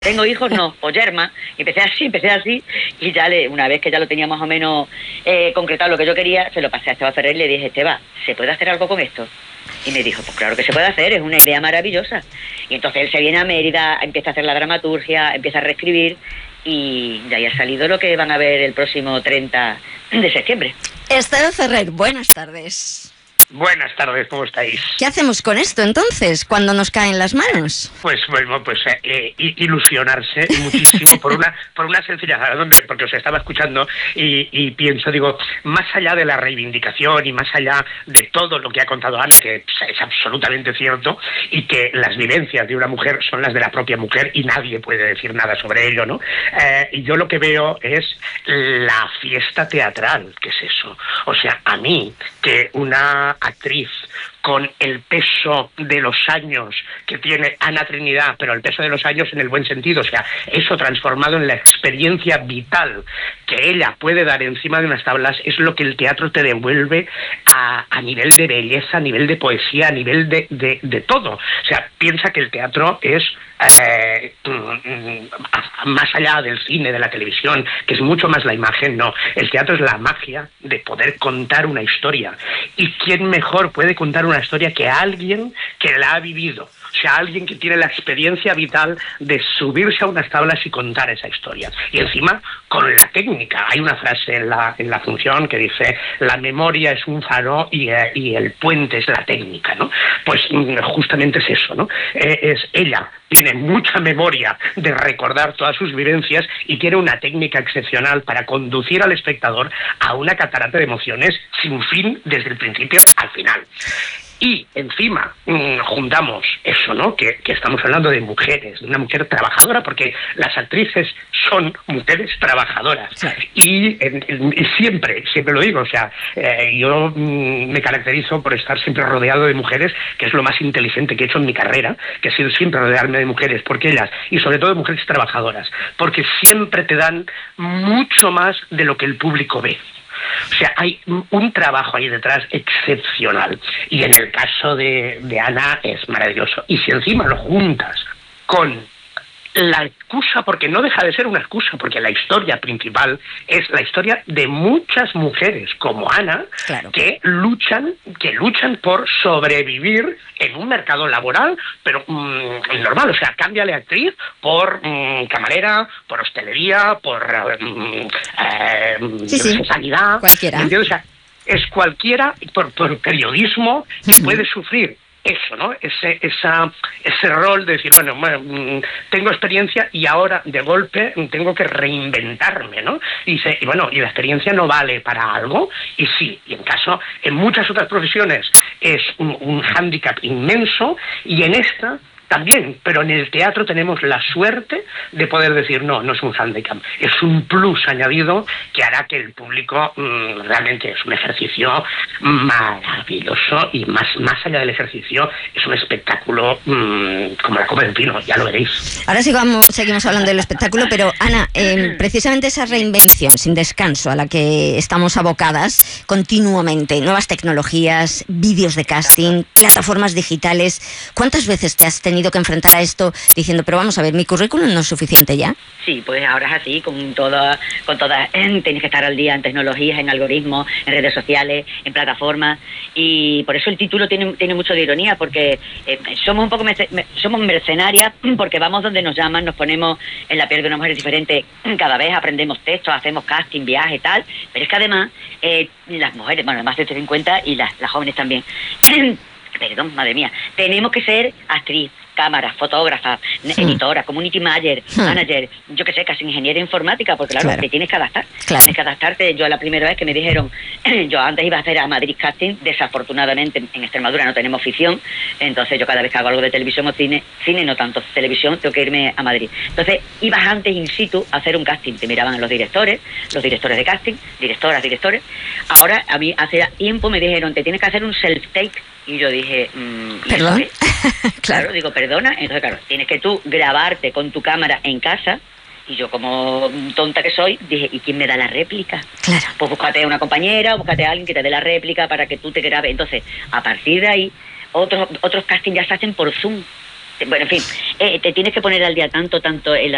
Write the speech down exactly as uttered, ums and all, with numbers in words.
Tengo hijos, no, o yerma. Y empecé así, empecé así, y ya le, una vez que ya lo tenía más o menos eh, concretado lo que yo quería, se lo pasé a Esteban Ferrer y le dije, Esteban, ¿se puede hacer algo con esto? Y me dijo, pues claro que se puede hacer, es una idea maravillosa. Y entonces él se viene a Mérida, empieza a hacer la dramaturgia, empieza a reescribir, y de ahí ha salido lo que van a ver el próximo treinta de septiembre. Esteban Ferrer, buenas tardes. Buenas tardes, ¿cómo estáis? ¿Qué hacemos con esto entonces, cuando nos caen las manos? Pues bueno, pues eh, ilusionarse muchísimo por una por una sencilla razón, porque os estaba escuchando y, y pienso, digo, más allá de la reivindicación y más allá de todo lo que ha contado Ana, que es absolutamente cierto, y que las vivencias de una mujer son las de la propia mujer y nadie puede decir nada sobre ello, ¿no? Eh, y yo lo que veo es la fiesta teatral, ¿qué es eso? O sea, a mí, que una actriz con el peso de los años que tiene Ana Trinidad, pero el peso de los años en el buen sentido, o sea, eso transformado en la experiencia vital que ella puede dar encima de unas tablas, es lo que el teatro te devuelve a, a nivel de belleza, a nivel de poesía, a nivel de, de, de todo. O sea, piensa que el teatro es eh, más allá del cine, de la televisión, que es mucho más la imagen, no. El teatro es la magia de poder contar una historia. ¿Y quién mejor puede contar una historia que alguien que la ha vivido? O sea, alguien que tiene la experiencia vital de subirse a unas tablas y contar esa historia. Y encima, con la técnica. Hay una frase en la, en la función que dice, la memoria es un faro y, eh, y el puente es la técnica, ¿no? Pues justamente es eso, ¿no? Eh, es ella tiene mucha memoria de recordar todas sus vivencias y tiene una técnica excepcional para conducir al espectador a una catarata de emociones sin fin desde el principio al final. Y encima mmm, juntamos eso, ¿no? Que, que estamos hablando de mujeres, de una mujer trabajadora, porque las actrices son mujeres trabajadoras. Claro. Y, en, en, y siempre, siempre lo digo, o sea, eh, yo mmm, me caracterizo por estar siempre rodeado de mujeres, que es lo más inteligente que he hecho en mi carrera, que ha sido siempre rodearme de mujeres, porque ellas, y sobre todo de mujeres trabajadoras, porque siempre te dan mucho más de lo que el público ve. O sea, hay un trabajo ahí detrás excepcional. Y en el caso de, de Ana es maravilloso. Y si encima lo juntas con la excusa, porque no deja de ser una excusa, porque la historia principal es la historia de muchas mujeres como Ana, claro, que luchan, que luchan por sobrevivir en un mercado laboral, pero mmm, normal, o sea, cámbiale actriz por mmm, camarera, por hostelería, por mmm, eh, sí, sí, sanidad, cualquiera. ¿entiendes? O sea, es cualquiera, por, por periodismo, que uh-huh. puede sufrir eso, ¿no? Ese, esa, ese rol de decir, bueno, bueno, tengo experiencia y ahora de golpe tengo que reinventarme, ¿no? Y, se, y bueno, y la experiencia no vale para algo, y sí, y en caso, en muchas otras profesiones es un, un hándicap inmenso, y en esta también, pero en el teatro tenemos la suerte de poder decir, no, no es un handicap, es un plus añadido que hará que el público mmm, realmente es un ejercicio maravilloso, y más, más allá del ejercicio es un espectáculo mmm, como la copa del pino, ya lo veréis. Ahora sigamos, seguimos hablando del espectáculo, pero Ana, eh, precisamente esa reinvención sin descanso a la que estamos abocadas continuamente, nuevas tecnologías, vídeos de casting, plataformas digitales, ¿cuántas veces te has tenido que enfrentar a esto diciendo, pero vamos a ver, mi currículum no es suficiente ya? Sí, pues ahora es así, con toda, con todas, eh, tienes que estar al día en tecnologías, en algoritmos, en redes sociales, en plataformas, y por eso el título tiene, tiene mucho de ironía, porque eh, somos un poco merce, somos mercenarias, porque vamos donde nos llaman, nos ponemos en la piel de una mujer diferente cada vez, aprendemos textos, hacemos casting, viaje, tal, pero es que además eh, las mujeres, bueno, más de cincuenta y las, las jóvenes también, perdón, madre mía, tenemos que ser actriz, cámara, fotógrafa, hmm. editora, community manager, hmm. manager, yo que sé, casi ingeniera informática, porque claro, claro, te tienes que adaptar. Claro. Tienes que adaptarte. Yo la primera vez que me dijeron, yo antes iba a hacer a Madrid casting, desafortunadamente en Extremadura no tenemos ficción, entonces yo cada vez que hago algo de televisión o cine, cine no tanto, televisión, tengo que irme a Madrid. Entonces ibas antes in situ a hacer un casting, te miraban los directores, los directores de casting, directoras, directores. Ahora, a mí hace tiempo me dijeron, te tienes que hacer un self-take. Y yo dije, mmm, ¿perdón? Claro. Claro, digo, perdona. Entonces, claro, tienes que tú grabarte con tu cámara en casa. Y yo, como tonta que soy, dije, ¿y quién me da la réplica? Claro. Pues búscate a una compañera, o búscate a alguien que te dé la réplica para que tú te grabes. Entonces, a partir de ahí, otros otros castings ya se hacen por Zoom. Bueno, en fin, eh, te tienes que poner al día tanto, tanto en la